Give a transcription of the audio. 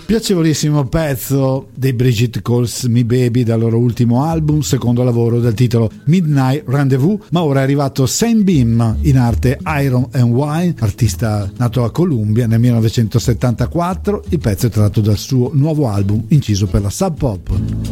Piacevolissimo pezzo dei Brigitte Calls Me Baby dal loro ultimo album, secondo lavoro dal titolo Midnight Rendezvous. Ma ora è arrivato Sam Beam, in arte Iron and Wine, artista nato a Columbia nel 1974. Il pezzo è tratto dal suo nuovo album inciso per la Sub Pop.